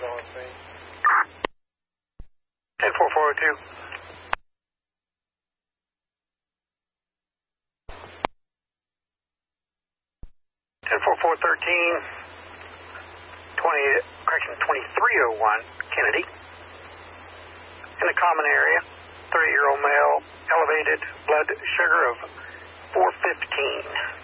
on scene. 10-4-402. 10-4-4-13. 2301 Kennedy. In the common area, 30-year-old male, elevated blood sugar of 415.